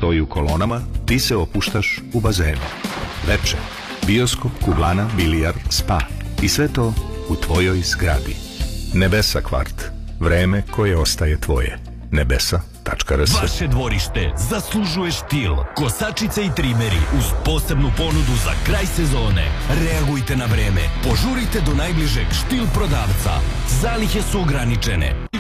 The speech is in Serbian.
stoji u kolonama, ti se opuštaš u bazenu. Veče, bioskop, kuglana, bilijar, spa. I sve to u tvojoj zgradi. Nebesa kvart. Vreme koje ostaje tvoje. Nebesa.rs. Vaše dvorište zaslužuje štil. Kosačice i trimeri uz posebnu ponudu za kraj sezone. Reagujte na vreme. Požurite do najbližeg štil prodavca. Zalihe su ograničene.